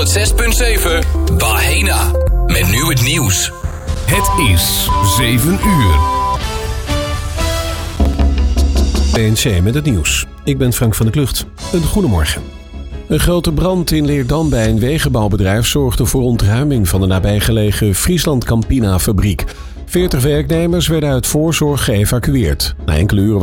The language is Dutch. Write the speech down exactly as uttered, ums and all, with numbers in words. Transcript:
zes punt zeven Bahena. Met nu het nieuws. Het is zeven uur. B N C met het nieuws. Ik ben Frank van der Klucht. Een goedemorgen. Een grote brand in Leerdam bij een wegenbouwbedrijf zorgde voor ontruiming van de nabijgelegen Friesland Campina fabriek. veertig werknemers werden uit voorzorg geëvacueerd. Na enkele uren